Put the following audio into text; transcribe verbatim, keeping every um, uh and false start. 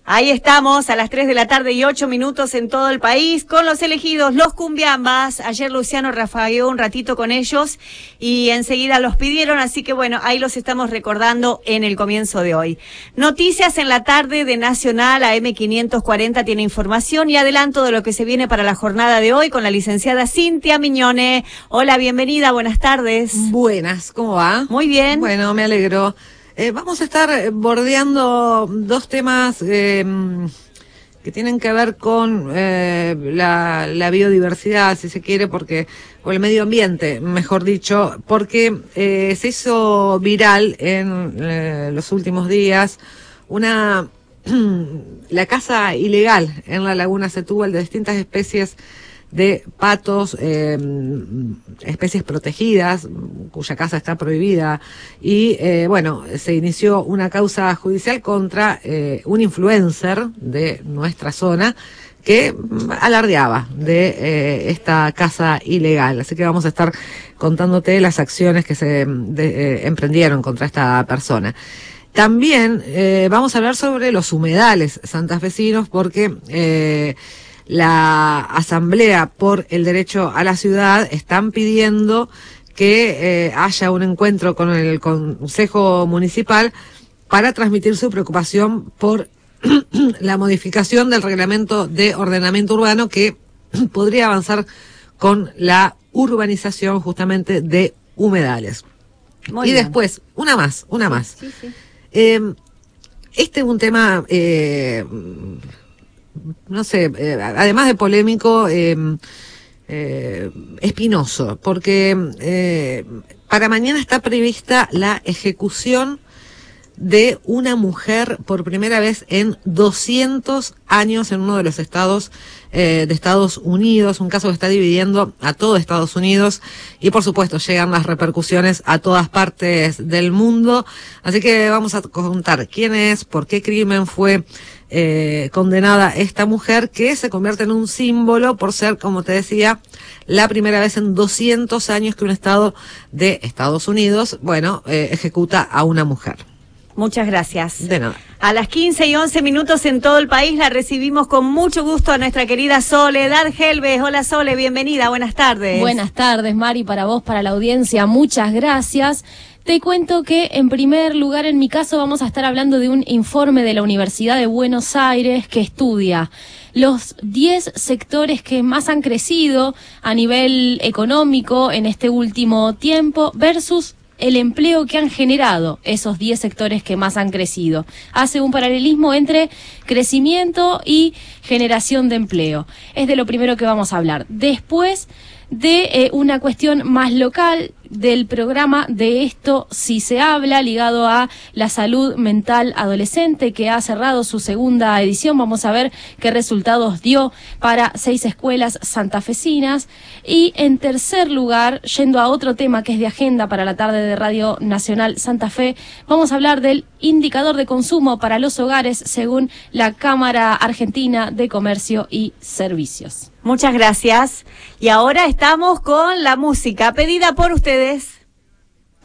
Ahí estamos a las tres de la tarde y ocho minutos en todo el país con los elegidos, los cumbiambas. Ayer Luciano rafagueó un ratito con ellos y enseguida los pidieron, así que bueno, ahí los estamos recordando en el comienzo de hoy. Noticias en la tarde de Nacional, A M quinientos cuarenta tiene información y adelanto de lo que se viene para la jornada de hoy con la licenciada Cintia Miñone. Hola, bienvenida, buenas tardes. Buenas, ¿cómo va? Muy bien. Bueno, me alegro. Eh, vamos a estar bordeando dos temas eh, que tienen que ver con eh, la, la biodiversidad, si se quiere, porque o el medio ambiente, mejor dicho, porque eh, se hizo viral en eh, los últimos días una la caza ilegal en la laguna Setúbal de distintas especies de patos, eh, especies protegidas, cuya caza está prohibida, y eh, bueno, se inició una causa judicial contra eh, un influencer de nuestra zona que alardeaba de eh, esta caza ilegal. Así que vamos a estar contándote las acciones que se de, eh, emprendieron contra esta persona. También eh, vamos a hablar sobre los humedales santafesinos, porque eh, la Asamblea por el Derecho a la Ciudad están pidiendo que eh, haya un encuentro con el Consejo Municipal para transmitir su preocupación por la modificación del reglamento de ordenamiento urbano que podría avanzar con la urbanización justamente de humedales. Muy y bien. Después, una más, una sí, más. Sí, sí. Eh, este es un tema... Eh, no sé, eh, además de polémico, eh, eh, espinoso, porque eh, para mañana está prevista la ejecución de una mujer por primera vez en doscientos años en uno de los estados eh, de Estados Unidos, un caso que está dividiendo a todo Estados Unidos y por supuesto llegan las repercusiones a todas partes del mundo, así que vamos a contar quién es, por qué crimen fue Eh, condenada esta mujer, que se convierte en un símbolo por ser, como te decía, la primera vez en doscientos años que un estado de Estados Unidos, bueno, eh, ejecuta a una mujer. Muchas gracias. De nada. A las quince y once minutos en todo el país la recibimos con mucho gusto a nuestra querida Soledad Helves. Hola Sole, bienvenida, buenas tardes. Buenas tardes, Mari, para vos, para la audiencia, muchas gracias. Te cuento que, en primer lugar, en mi caso, vamos a estar hablando de un informe de la Universidad de Buenos Aires que estudia los diez sectores que más han crecido a nivel económico en este último tiempo versus el empleo que han generado esos diez sectores que más han crecido. Hace un paralelismo entre crecimiento y generación de empleo. Es de lo primero que vamos a hablar. Después de eh, una cuestión más local del programa De Esto Sí Se Habla, ligado a la salud mental adolescente, que ha cerrado su segunda edición. Vamos a ver qué resultados dio para seis escuelas santafesinas. Y en tercer lugar, yendo a otro tema que es de agenda para la tarde de Radio Nacional Santa Fe, vamos a hablar del indicador de consumo para los hogares según la Cámara Argentina de Comercio y Servicios. Muchas gracias. Y ahora estamos con la música pedida por ustedes.